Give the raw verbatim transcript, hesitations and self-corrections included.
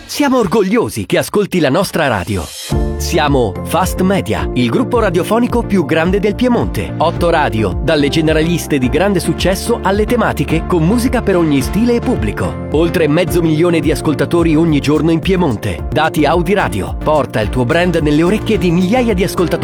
Siamo orgogliosi che ascolti la nostra radio. Siamo Fast Media, il gruppo radiofonico più grande del Piemonte. Otto radio, dalle generaliste di grande successo alle tematiche con musica per ogni stile e pubblico. Oltre mezzo milione di ascoltatori ogni giorno in Piemonte. Dati Audi Radio. Porta il tuo brand nelle orecchie di migliaia di ascoltatori